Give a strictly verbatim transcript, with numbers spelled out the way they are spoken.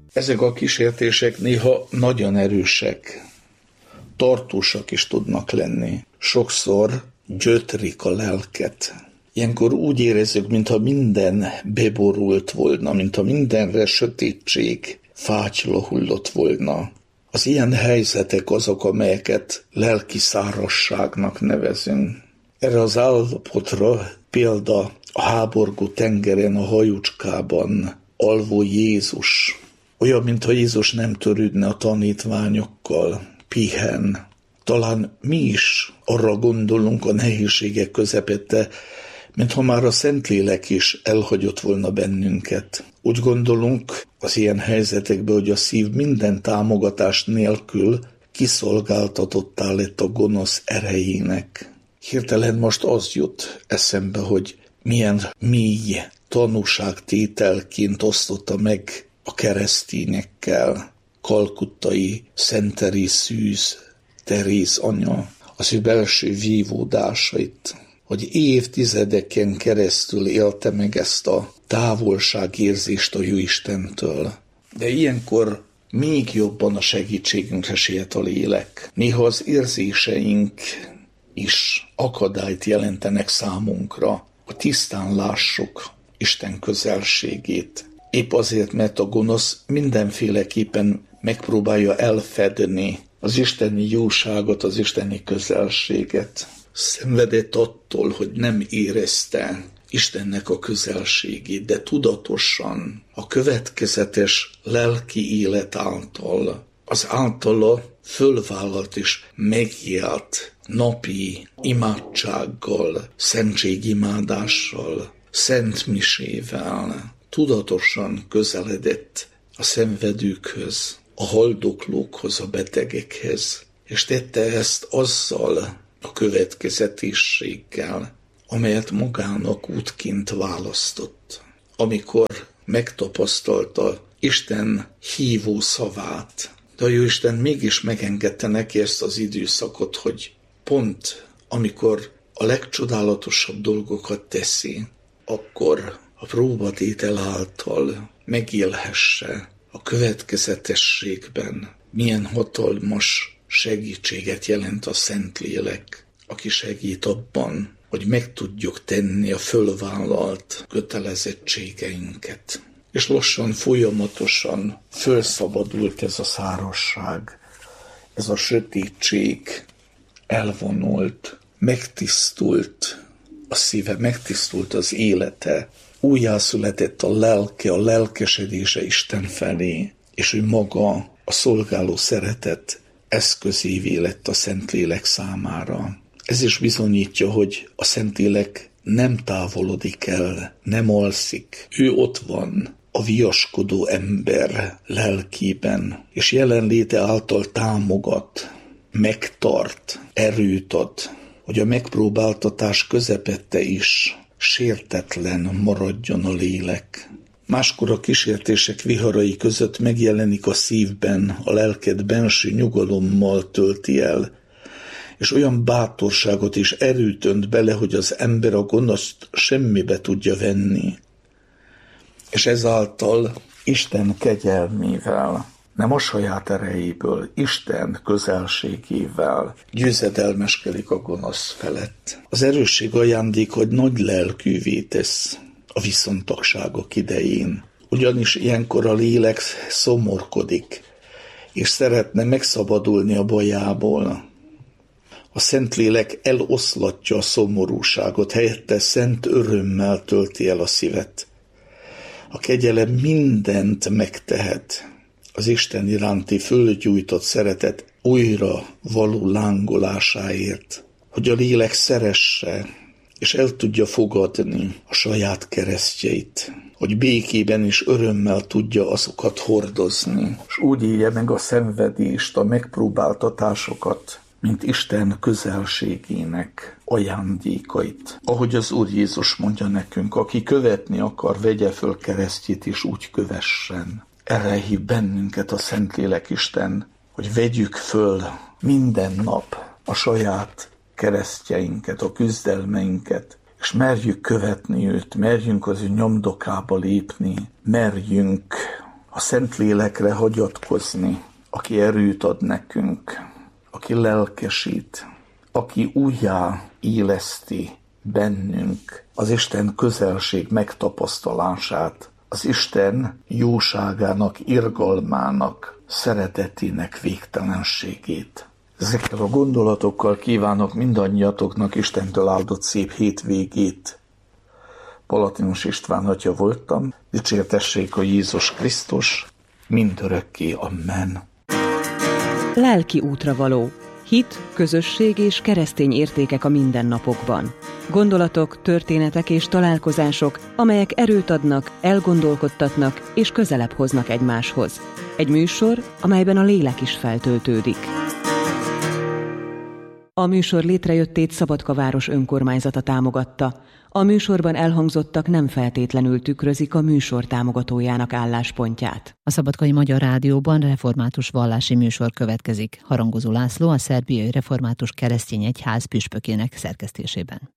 Ezek a kísértések néha nagyon erősek, tartósak is tudnak lenni. Sokszor gyötrik a lelket. Ilyenkor úgy érezzük, mintha minden beborult volna, mintha mindenre sötétség, fátyla hullott volna. Az ilyen helyzetek azok, amelyeket lelki szárazságnak nevezünk. Erre az állapotra példa a háborgó tengeren, a hajócskában alvó Jézus. Olyan, mintha Jézus nem törődne a tanítványokkal, pihen. Talán mi is arra gondolunk a nehézségek közepette, mintha már a Szentlélek is elhagyott volna bennünket. Úgy gondolunk az ilyen helyzetekben, hogy a szív minden támogatás nélkül kiszolgáltatottá lett a gonosz erejének. Hirtelen most az jut eszembe, hogy milyen mély tanúságtételként osztotta meg a keresztényekkel kalkuttai Szent Teréz Szűz Teréz anya az ő belső vívódásait, hogy évtizedeken keresztül élte meg ezt a távolságérzést a Jóistentől. De ilyenkor még jobban a segítségünkre siet a lélek. Néha az érzéseink is akadályt jelentenek számunkra, hogy tisztán lássuk Isten közelségét. Épp azért, mert a gonosz mindenféleképpen megpróbálja elfedni az isteni jóságot, az isteni közelséget. Szenvedett attól, hogy nem érezte Istennek a közelségét, de tudatosan a következetes lelki élet által, az általa fölvállalt és megélt napi imádsággal, szentségimádással, szentmisével tudatosan közeledett a szenvedőkhöz, a haldoklókhoz, a betegekhez, és tette ezt azzal a következetességgel, amelyet magának útként választott. Amikor megtapasztalta Isten hívó szavát, de a Jóisten mégis megengedte neki ezt az időszakot, hogy pont amikor a legcsodálatosabb dolgokat teszi, akkor a próbatétel által megélhesse a következetességben, milyen hatalmas segítséget jelent a Szentlélek, aki segít abban, hogy meg tudjuk tenni a fölvállalt kötelezettségeinket. És lassan, folyamatosan fölszabadult ez a szárazság, ez a sötétség elvonult, megtisztult a szíve, megtisztult az élete, újjászületett a lelke, a lelkesedése Isten felé, és ő maga a szolgáló szeretet eszközévé lett a Szentlélek számára. Ez is bizonyítja, hogy a Szentlélek nem távolodik el, nem alszik. Ő ott van a viaskodó ember lelkében, és jelenléte által támogat, megtart, erőt ad, hogy a megpróbáltatás közepette is sértetlen maradjon a lélek. Máskor a kísértések viharai között megjelenik a szívben, a lelked benső nyugalommal tölti el, és olyan bátorságot és erőt önt bele, hogy az ember a gonoszt semmibe tudja venni. És ezáltal Isten kegyelmével, nem a saját erejéből, Isten közelségével győzedelmeskedik a gonosz felett. Az erősség ajándék, hogy nagy lelkűvé tesz a viszontagságok idején. Ugyanis ilyenkor a lélek szomorkodik, és szeretne megszabadulni a bajából. A Szentlélek eloszlatja a szomorúságot, helyette szent örömmel tölti el a szívet. A kegyelem mindent megtehet, az Isten iránti fölgyújtott szeretet újra való lángolásáért, hogy a lélek szeresse, és el tudja fogadni a saját keresztjeit, hogy békében és örömmel tudja azokat hordozni, és úgy élje meg a szenvedést, a megpróbáltatásokat, mint Isten közelségének ajándékait. Ahogy az Úr Jézus mondja nekünk, aki követni akar, vegye föl keresztjét, és úgy kövessen. Erre hív bennünket a Szentlélek Isten, hogy vegyük föl minden nap a saját keresztjeinket, a küzdelmeinket, és merjük követni őt, merjünk az ő nyomdokába lépni, merjünk a Szentlélekre hagyatkozni, aki erőt ad nekünk, aki lelkesít, aki újjá éleszti bennünk az Isten közelség megtapasztalását, az Isten jóságának, irgalmának, szeretetének végtelenségét. Ezekkel a gondolatokkal kívánok mindannyiatoknak Istentől áldott szép hétvégét. Palatinos István atya voltam, dicsértessék a Jézus Krisztus, mindörökké, amen. Lelki útra való. Hit, közösség és keresztény értékek a mindennapokban. Gondolatok, történetek és találkozások, amelyek erőt adnak, elgondolkodtatnak és közelebb hoznak egymáshoz. Egy műsor, amelyben a lélek is feltöltődik. A műsor létrejöttét Szabadka város önkormányzata támogatta. A műsorban elhangzottak nem feltétlenül tükrözik a műsor támogatójának álláspontját. A Szabadkai Magyar Rádióban református vallási műsor következik. Harangozó László a Szerbiai Református Keresztény Egyház püspökének szerkesztésében.